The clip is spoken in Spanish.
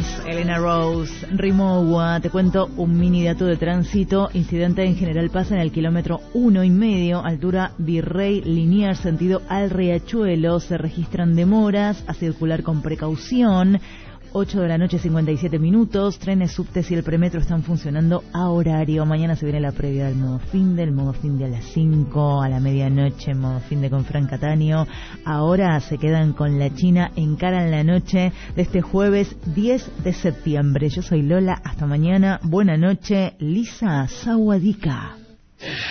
Elena Rose, Rimowa. Te cuento un mini dato de tránsito. Incidente en General Paz en el kilómetro 1,5, altura Virrey Liniers, sentido al Riachuelo. Se registran demoras, a circular con precaución. 8 de la noche, 57 minutos. Trenes, subtes y el premetro están funcionando a horario. Mañana se viene la previa del modo fin de a las 5, a la medianoche, modo fin de con Fran Cataño. Ahora se quedan con la China, encaran la noche de este jueves 10 de septiembre. Yo soy Lola, hasta mañana. Buena noche, Lisa Sawadika.